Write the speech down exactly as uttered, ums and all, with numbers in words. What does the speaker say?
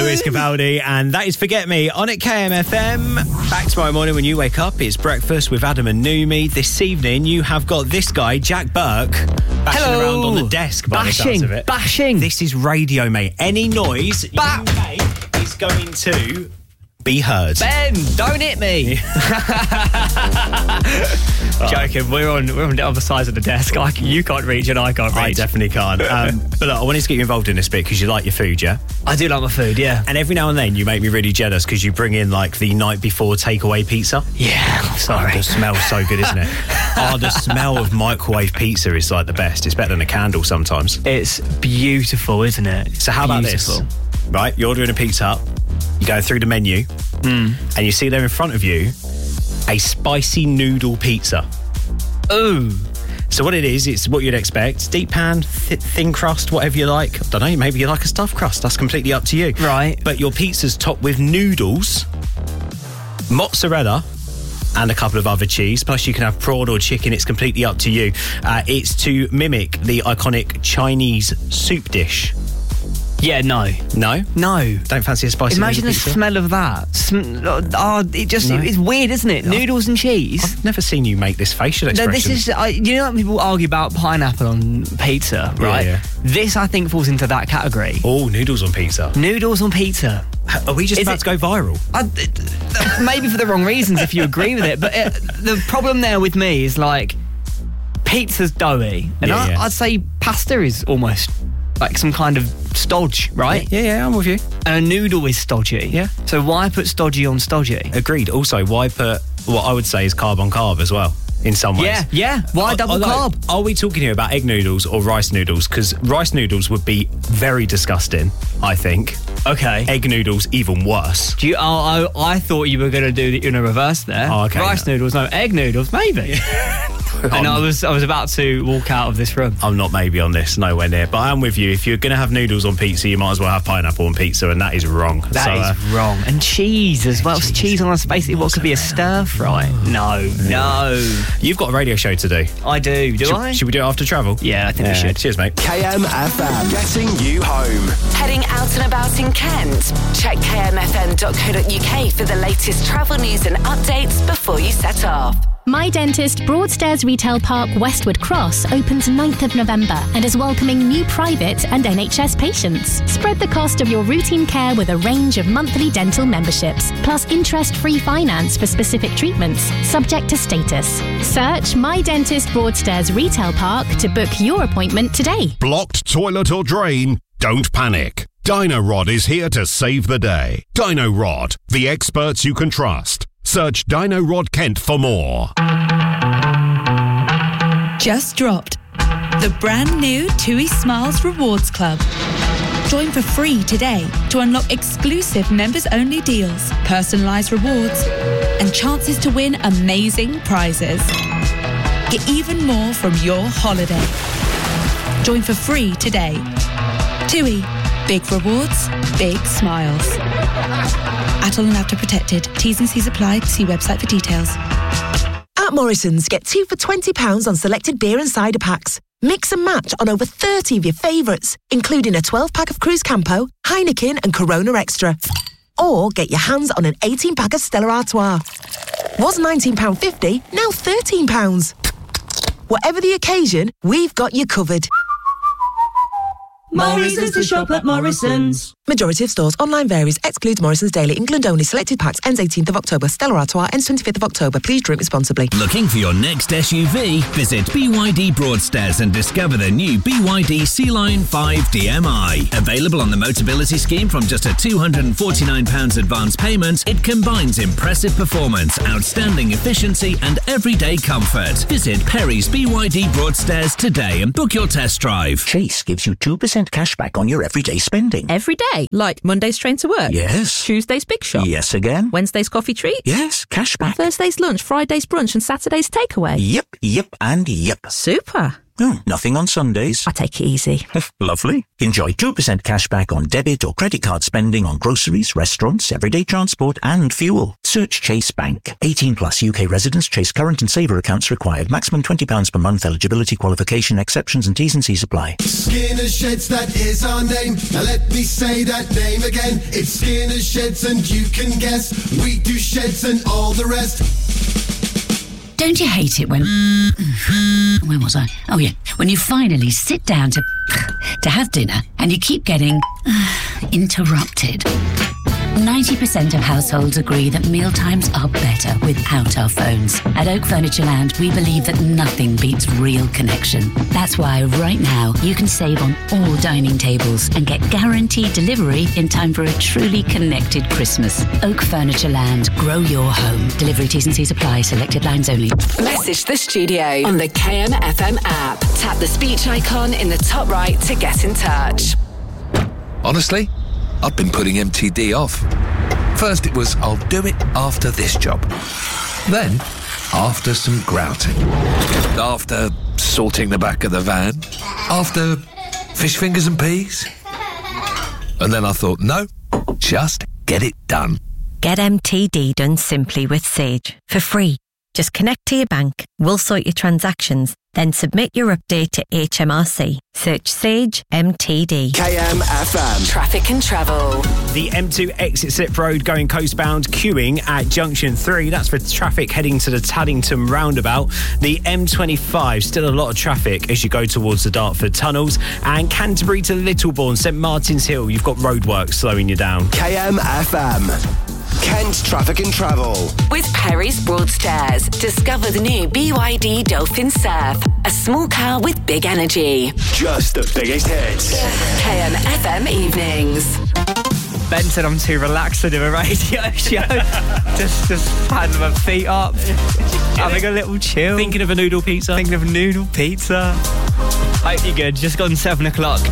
Lewis Capaldi, and that is Forget Me on at K M F M. Back tomorrow morning when you wake up, it's breakfast with Adam and Numi. This evening, you have got this guy, Jack Burke, bashing Hello. around on the desk by bashing, the sounds of it. Bashing. This is radio, mate. Any noise Ba- you make is going to be heard. Ben, don't hit me. Joking, we're on we're on the other side of the desk. I, you can't reach and I can't reach. I definitely can't. Um, but look, I wanted to get you involved in this bit because you like your food, yeah? I do like my food, yeah. And every now and then you make me really jealous because you bring in like the night before takeaway pizza. Yeah, I'm sorry. Oh, the smell's so good, isn't it? Oh, the smell of microwave pizza is like the best. It's better than a candle sometimes. It's beautiful, isn't it? So how about Beautiful. this? Right, you're ordering a Pizza Hut, you go through the menu, Mm. and you see there in front of you a spicy noodle pizza. Ooh. So what it is, it's what you'd expect. Deep pan, th- thin crust, whatever you like. I don't know, maybe you like a stuffed crust. That's completely up to you. Right. But your pizza's topped with noodles, mozzarella, and a couple of other cheese. Plus you can have prawn or chicken. It's completely up to you. Uh, it's to mimic the iconic Chinese soup dish. Yeah, no. No? No. Don't fancy a spicy Imagine the noodle pizza? smell of that. Sm- oh, it just, No. it's weird, isn't it? Noodles and cheese. I've never seen you make this facial No, expression. this is, I, you know, when people argue about pineapple on pizza, right? yeah. This, I think, falls into that category. Oh, noodles on pizza. Noodles on pizza. Are we just Is about it- to go viral? I, uh, maybe for the wrong reasons, if you agree with it. But uh, the problem there with me is like pizza's doughy, and Yeah, I, yeah. I'd say pasta is almost like some kind of stodge, right? Yeah, yeah, I'm with you. And a noodle is stodgy. Yeah. So why put stodgy on stodgy? Agreed. Also, why put what I would say is carb on carb as well, in some ways? Yeah, yeah. Why double Although, carb? Are we talking here about egg noodles or rice noodles? Because rice noodles would be very disgusting, I think. Okay. Egg noodles, even worse. Do you, oh, I, I thought you were going to do the in a reverse there. Oh, okay, Rice no. noodles, no. Egg noodles, maybe. And I was I was about to walk out of this room. I'm not maybe on this, nowhere near. But I am with you. If you're going to have noodles on pizza, you might as well have pineapple on pizza, and that is wrong. That so, is uh, wrong. And cheese as well. Cheese, cheese on a space. What could be a stir fry? No, no. You've got a radio show to do. I do. Do should, I? Should we do it after travel? Yeah, I think we should. Cheers, mate. K M F M, getting you home. Heading out and about in Kent? Check k m f m dot co dot u k for the latest travel news and updates before you set off. My Dentist Broadstairs Retail Park Westwood Cross opens ninth of November and is welcoming new private and N H S patients. Spread the cost of your routine care with a range of monthly dental memberships, plus interest-free finance for specific treatments, subject to status. Search My Dentist Broadstairs Retail Park to book your appointment today. Blocked toilet or drain? Don't panic. Dino-Rod is here to save the day. Dino-Rod, the experts you can trust. Search Dino-Rod Kent for more. Just dropped. The brand new TUI Smiles Rewards Club. Join for free today to unlock exclusive members-only deals, personalised rewards, and chances to win amazing prizes. Get even more from your holiday. Join for free today. TUI. Big rewards, big smiles. Adult and after protected. T's and C's applied. See website for details. At Morrison's, get two for twenty pounds on selected beer and cider packs. Mix and match on over thirty of your favourites, including a twelve-pack of Cruz Campo, Heineken and Corona Extra. Or get your hands on an eighteen-pack of Stella Artois. Was nineteen pounds fifty, now thirteen pounds. Whatever the occasion, we've got you covered. More reasons to shop at Morrison's. Majority of stores. Online varies. Excludes Morrison's Daily. England only. Selected packs. Ends eighteenth of October. Stella Artois ends twenty-fifth of October. Please drink responsibly. Looking for your next S U V? Visit B Y D Broadstairs and discover the new B Y D Sea Line five D M I. Available on the Motability Scheme from just a two hundred forty-nine pounds advance payment, it combines impressive performance, outstanding efficiency and everyday comfort. Visit Perry's B Y D Broadstairs today and book your test drive. Chase gives you two percent cash back on your everyday spending. Every day? Like Monday's train to work? Yes. Tuesday's big shop? Yes again. Wednesday's coffee treat? Yes, cash back. Thursday's lunch, Friday's brunch and Saturday's takeaway? Yep, yep and yep. Super. Oh, nothing on Sundays. I take it easy. Lovely. Enjoy two percent cash back on debit or credit card spending on groceries, restaurants, everyday transport and fuel. Search Chase Bank. eighteen plus U K residents. Chase current and saver accounts required. Maximum twenty pounds per month. Eligibility, qualification, exceptions and T's and C's apply. Skinner Sheds, that is our name. Now let me say that name again. It's Skinner Sheds and you can guess. We do sheds and all the rest. Don't you hate it when... Where was I? Oh, yeah. When you finally sit down to... to have dinner and you keep getting... interrupted. ninety percent of households agree that mealtimes are better without our phones. At Oak Furniture Land, we believe that nothing beats real connection. That's why right now you can save on all dining tables and get guaranteed delivery in time for a truly connected Christmas. Oak Furniture Land. Grow your home. Delivery T's and C's apply. Selected lines only. Message the studio on the K M F M app. Tap the speech icon in the top right to get in touch. Honestly, I've been putting M T D off. First it was, I'll do it after this job. Then, after some grouting. After sorting the back of the van. After fish fingers and peas. And then I thought, no, just get it done. Get M T D done simply with Sage for free. Just connect to your bank, we'll sort your transactions, then submit your update to H M R C. Search Sage M T D. K M F M. Traffic and travel. The M two exit slip road going coastbound, queuing at junction three. That's for traffic heading to the Taddington roundabout. The M twenty-five, still a lot of traffic as you go towards the Dartford tunnels. And Canterbury to Littlebourne, St Martin's Hill, you've got roadworks slowing you down. K M F M. Kent Traffic and Travel. With Perry's Broadstairs, discover the new B Y D Dolphin Surf. A small car with big energy. Just the biggest hits. K M F M Evenings. Ben said I'm too relaxed to do a radio show. just just had my feet up, having a little chill. Thinking of a noodle pizza? Thinking of a noodle pizza. Hope you're good. Just gone seven o'clock.